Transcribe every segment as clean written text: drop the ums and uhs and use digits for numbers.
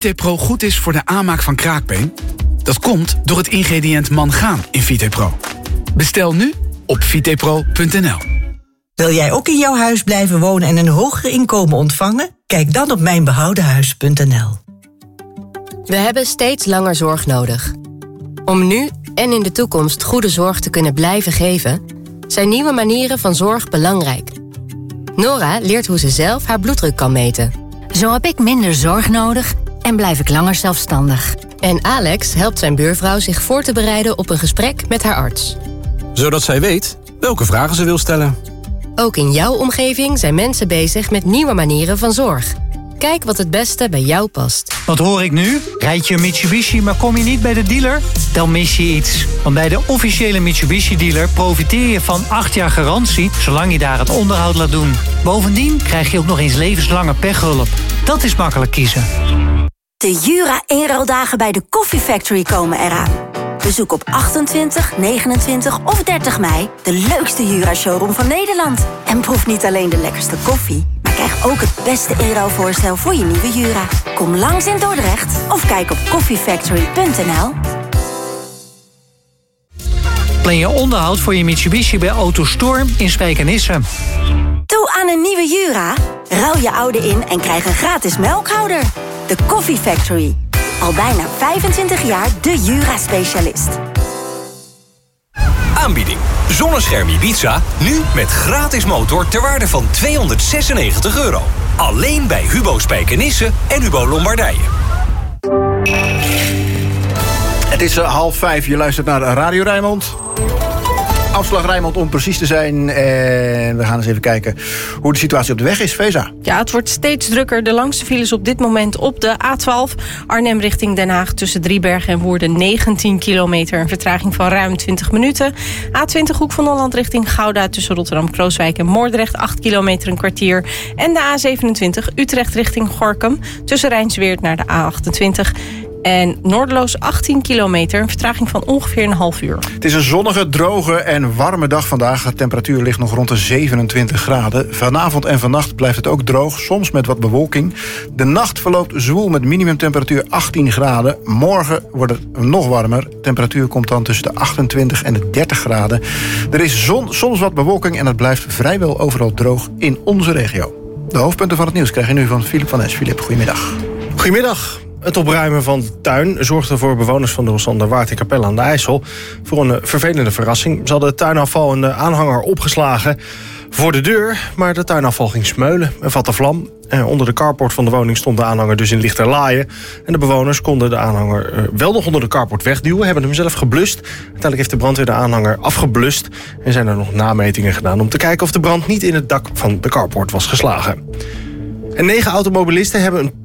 VitePro goed is voor de aanmaak van kraakbeen? Dat komt door het ingrediënt mangaan in VitePro. Bestel nu op vitepro.nl. Wil jij ook in jouw huis blijven wonen en een hoger inkomen ontvangen? Kijk dan op mijnbehoudenhuis.nl. We hebben steeds langer zorg nodig. Om nu en in de toekomst goede zorg te kunnen blijven geven, zijn nieuwe manieren van zorg belangrijk. Nora leert hoe ze zelf haar bloeddruk kan meten. Zo heb ik minder zorg nodig en blijf ik langer zelfstandig. En Alex helpt zijn buurvrouw zich voor te bereiden op een gesprek met haar arts. Zodat zij weet welke vragen ze wil stellen. Ook in jouw omgeving zijn mensen bezig met nieuwe manieren van zorg. Kijk wat het beste bij jou past. Wat hoor ik nu? Rijd je een Mitsubishi, maar kom je niet bij de dealer? Dan mis je iets. Want bij de officiële Mitsubishi-dealer profiteer je van 8 jaar garantie, zolang je daar het onderhoud laat doen. Bovendien krijg je ook nog eens levenslange pechhulp. Dat is makkelijk kiezen. De Jura inruildagen bij de Coffee Factory komen eraan. Bezoek op 28, 29 of 30 mei de leukste Jura-showroom van Nederland. En proef niet alleen de lekkerste koffie, maar krijg ook het beste inruilvoorstel voor je nieuwe Jura. Kom langs in Dordrecht of kijk op coffeefactory.nl. Plan je onderhoud voor je Mitsubishi bij AutoStorm in Spijkenisse. Toe aan een nieuwe Jura. Ruil je oude in en krijg een gratis melkhouder. De Coffee Factory. Al bijna 25 jaar de Jura-specialist. Aanbieding. Zonnescherm Ibiza, nu met gratis motor ter waarde van €296. Alleen bij Hubo Spijkenisse en Hubo Lombardije. Het is 4:30, je luistert naar Radio Rijnmond. Afslag Rijnmond om precies te zijn. En we gaan eens even kijken hoe de situatie op de weg is. Feza. Ja, het wordt steeds drukker. De langste files op dit moment op de A12. Arnhem richting Den Haag tussen Driebergen en Woerden 19 kilometer. Een vertraging van ruim 20 minuten. A20 Hoek van Holland richting Gouda tussen Rotterdam, Krooswijk en Moordrecht 8 kilometer een kwartier. En de A27 Utrecht richting Gorinchem tussen Rijnsweerd naar de A28. En Noorderloos 18 kilometer, een vertraging van ongeveer een half uur. Het is een zonnige, droge en warme dag vandaag. De temperatuur ligt nog rond de 27 graden. Vanavond en vannacht blijft het ook droog, soms met wat bewolking. De nacht verloopt zwoel met minimumtemperatuur 18 graden. Morgen wordt het nog warmer. De temperatuur komt dan tussen de 28 en de 30 graden. Er is zon, soms wat bewolking en het blijft vrijwel overal droog in onze regio. De hoofdpunten van het nieuws krijg je nu van Filip van Es. Filip, goedemiddag. Goedemiddag. Het opruimen van de tuin zorgde voor bewoners van de Rosander in Capelle aan de IJssel voor een vervelende verrassing. Ze hadden het tuinafval in de aanhanger opgeslagen voor de deur, maar de tuinafval ging smeulen en vatte vlam. Onder de carport van de woning stond de aanhanger dus in lichterlaaien. En de bewoners konden de aanhanger wel nog onder de carport wegduwen, hebben hem zelf geblust. Uiteindelijk heeft de brandweer de aanhanger afgeblust en zijn er nog nametingen gedaan om te kijken of de brand niet in het dak van de carport was geslagen. En 9 automobilisten hebben een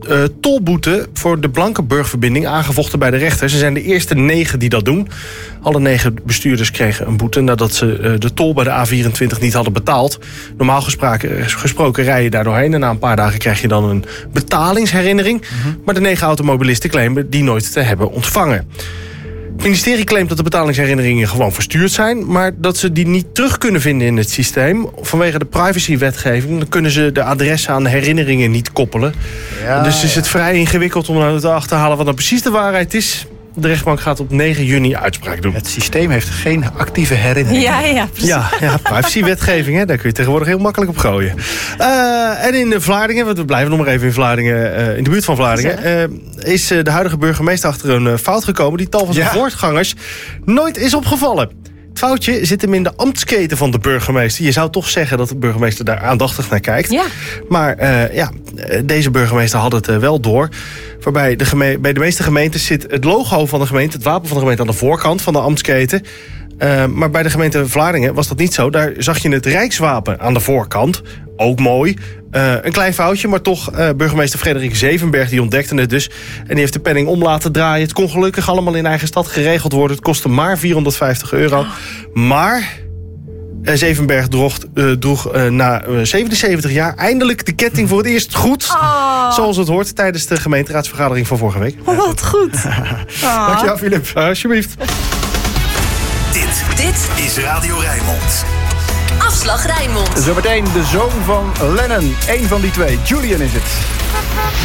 tolboete voor de Blankenburg-verbinding aangevochten bij de rechter. Ze zijn de eerste 9 die dat doen. Alle 9 bestuurders kregen een boete nadat ze de tol bij de A24 niet hadden betaald. Normaal gesproken rij je daar doorheen en na een paar dagen krijg je dan een betalingsherinnering. Maar de 9 automobilisten claimen die nooit te hebben ontvangen. Het ministerie claimt dat de betalingsherinneringen gewoon verstuurd zijn, maar dat ze die niet terug kunnen vinden in het systeem. Vanwege de privacywetgeving dan kunnen ze de adressen aan de herinneringen niet koppelen. Ja, dus is het vrij ingewikkeld om nou te achterhalen wat nou precies de waarheid is. De rechtbank gaat op 9 juni uitspraak doen. Het systeem heeft geen actieve herinneringen. Ja, precies. Ja, privacywetgeving, daar kun je tegenwoordig heel makkelijk op gooien. En in Vlaardingen, want we blijven nog maar even in Vlaardingen, in de buurt van Vlaardingen, is de huidige burgemeester achter een fout gekomen die tal van zijn voorgangers nooit is opgevallen. Het foutje zit hem in de ambtsketen van de burgemeester. Je zou toch zeggen dat de burgemeester daar aandachtig naar kijkt. Ja. Maar deze burgemeester had het wel door. Waarbij bij de meeste gemeentes zit het logo van de gemeente, het wapen van de gemeente aan de voorkant van de ambtsketen. Maar bij de gemeente Vlaardingen was dat niet zo. Daar zag je het Rijkswapen aan de voorkant. Ook mooi. Een klein foutje, maar toch burgemeester Frederik Zevenberg die ontdekte het dus. En die heeft de penning om laten draaien. Het kon gelukkig allemaal in eigen stad geregeld worden. Het kostte maar €450. Maar Zevenberg droeg na 77 jaar eindelijk de ketting voor het eerst goed. Zoals het hoort tijdens de gemeenteraadsvergadering van vorige week. Wat goed. Dankjewel, Filip. Alsjeblieft. Dit is Radio Rijnmond. Afslag Rijnmond. Zometeen de zoon van Lennon. Eén van die twee. Julian is het.